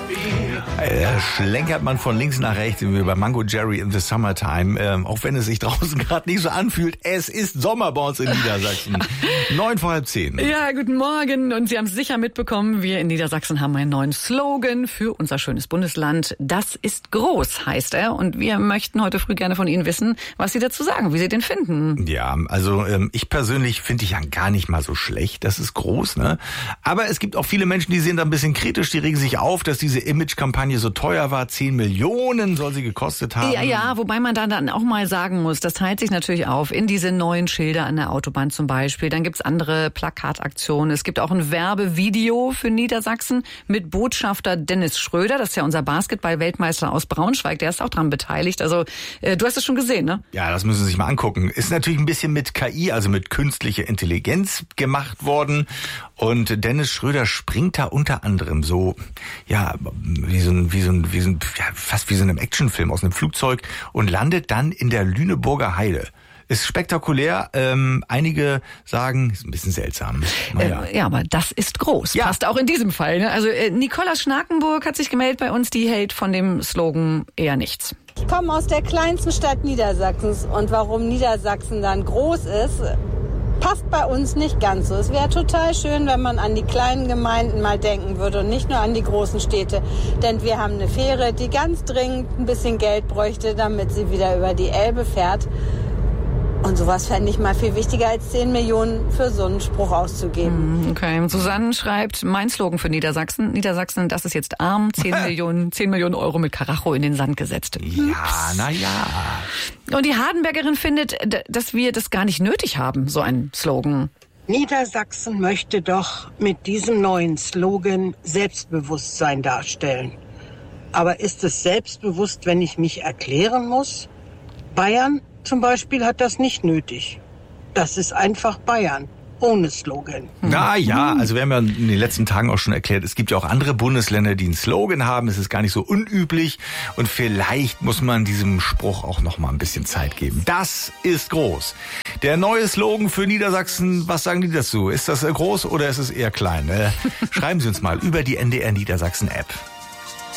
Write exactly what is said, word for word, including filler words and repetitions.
Da schlenkert man von links nach rechts wie bei Mango Jerry in the Summertime, ähm, auch wenn es sich draußen gerade nicht so anfühlt. Es ist Sommer bei uns in Niedersachsen. Neun vor halb zehn. Ja, guten Morgen. Und Sie haben es sicher mitbekommen, wir in Niedersachsen haben einen neuen Slogan für unser schönes Bundesland. Das ist groß, heißt er. Und wir möchten heute früh gerne von Ihnen wissen, was Sie dazu sagen, wie Sie den finden. Ja, also ähm, ich persönlich finde ich ja gar nicht mal so schlecht. Das ist groß, ne? Aber es gibt auch viele Menschen, die sind da ein bisschen kritisch. Die regen sich auf, dass diese Image-Kampagne so teuer war. Zehn Millionen soll sie gekostet haben. Ja, ja, wobei man dann auch mal sagen muss, das teilt sich natürlich auf in diese neuen Schilder an der Autobahn zum Beispiel. Dann gibt's andere Plakataktionen. Es gibt auch ein Werbevideo für Niedersachsen mit Botschafter Dennis Schröder. Das ist ja unser Basketball-Weltmeister aus Braunschweig. Der ist auch dran beteiligt. Also äh, du hast es schon gesehen, ne? Ja, das müssen Sie sich mal angucken. Ist natürlich ein bisschen mit K I, also mit künstlicher Intelligenz gemacht worden. Und Dennis Schröder springt da unter anderem so, ja, wie so ein, wie so ein, wie so ein, ja, fast wie so einem Actionfilm aus einem Flugzeug und landet dann in der Lüneburger Heide. Ist spektakulär. Ähm, einige sagen, ist ein bisschen seltsam. Naja. Äh, ja, aber das ist groß. Ja. Passt auch in diesem Fall. Ne? Also äh, Nicola Schnakenburg hat sich gemeldet bei uns. Die hält von dem Slogan eher nichts. Ich komme aus der kleinsten Stadt Niedersachsens. Und warum Niedersachsen dann groß ist, passt bei uns nicht ganz so. Es wäre total schön, wenn man an die kleinen Gemeinden mal denken würde und nicht nur an die großen Städte. Denn wir haben eine Fähre, die ganz dringend ein bisschen Geld bräuchte, damit sie wieder über die Elbe fährt. Und sowas fände ich mal viel wichtiger, als zehn Millionen für so einen Spruch auszugeben. Okay, Susanne schreibt, mein Slogan für Niedersachsen. Niedersachsen, das ist jetzt arm. zehn Millionen, zehn Millionen Euro mit Karacho in den Sand gesetzt. Ja, na ja. Und die Hardenbergerin findet, dass wir das gar nicht nötig haben, so ein Slogan. Niedersachsen möchte doch mit diesem neuen Slogan Selbstbewusstsein darstellen. Aber ist es selbstbewusst, wenn ich mich erklären muss? Bayern zum Beispiel hat das nicht nötig. Das ist einfach Bayern, ohne Slogan. Na ja, also wir haben ja in den letzten Tagen auch schon erklärt, es gibt ja auch andere Bundesländer, die einen Slogan haben. Es ist gar nicht so unüblich und vielleicht muss man diesem Spruch auch noch mal ein bisschen Zeit geben. Das ist groß. Der neue Slogan für Niedersachsen, was sagen die dazu? Ist das groß oder ist es eher klein? Schreiben Sie uns mal über die N D R Niedersachsen App.